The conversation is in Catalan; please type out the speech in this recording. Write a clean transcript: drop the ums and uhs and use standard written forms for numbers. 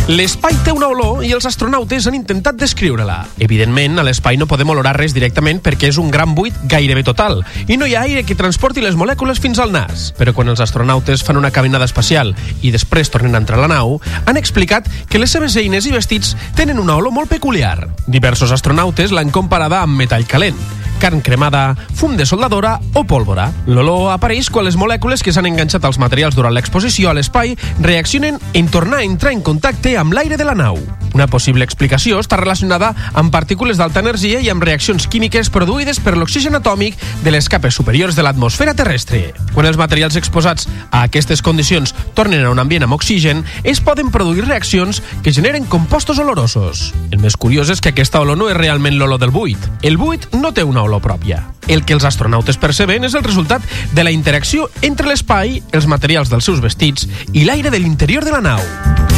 L'espai té una olor i els astronautes han intentat descriure-la. Evidentment, a l'espai no podem olorar res directament perquè és un gran buit gairebé total i no hi ha aire que transporti les molècules fins al nas. Però quan els astronautes fan una caminada espacial i després tornen a entrar a la nau, han explicat que les seves eines i vestits tenen una olor molt peculiar. Diversos astronautes l'han comparada amb metall calent, carn cremada, fum de soldadora o pólvora. L'olor apareix quan les molècules que s'han enganxat als materials durant l'exposició a l'espai reaccionen en tornar a entrar en contacte amb l'aire de la nau. Una possible explicació està relacionada amb partícules d'alta energia i amb reaccions químiques produïdes per l'oxigen atòmic de les capes superiors de l'atmosfera terrestre. Quan els materials exposats a aquestes condicions tornen a un ambient amb oxigen, es poden produir reaccions que generen compostos olorosos. El més curiós és que aquesta olor no és realment l'olor del buit. El buit no té una olor pròpia. El que els astronautes perceben és el resultat de la interacció entre l'espai, els materials dels seus vestits i l'aire de l'interior de la nau.